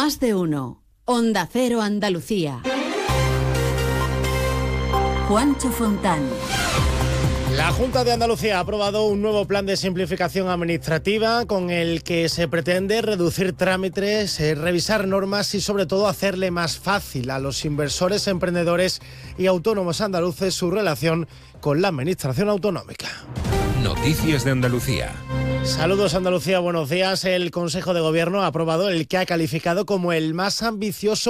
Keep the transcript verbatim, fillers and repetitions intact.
Más de uno. Onda Cero Andalucía. Juancho Fontán. La Junta de Andalucía ha aprobado un nuevo plan de simplificación administrativa con el que se pretende reducir trámites, eh, revisar normas y sobre todo hacerle más fácil a los inversores, emprendedores y autónomos andaluces su relación con la administración autonómica. Noticias de Andalucía. Saludos Andalucía, buenos días. El Consejo de Gobierno ha aprobado el que ha calificado como el más ambicioso